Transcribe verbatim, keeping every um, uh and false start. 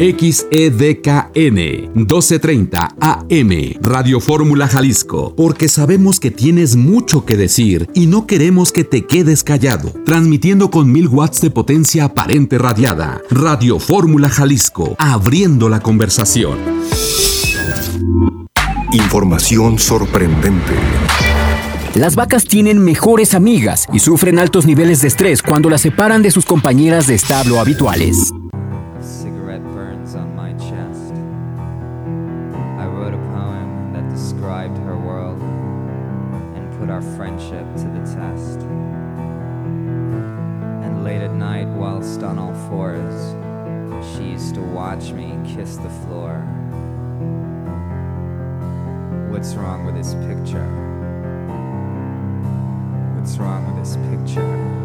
X E D K N doce treinta A M, Radio Fórmula Jalisco, porque sabemos que tienes mucho que decir y no queremos que te quedes callado. Transmitiendo con mil watts de potencia aparente radiada. Radio Fórmula Jalisco, abriendo la conversación. Información sorprendente. Las vacas tienen mejores amigas y sufren altos niveles de estrés cuando las separan de sus compañeras de establo habituales. What's wrong with this picture? What's wrong with this picture?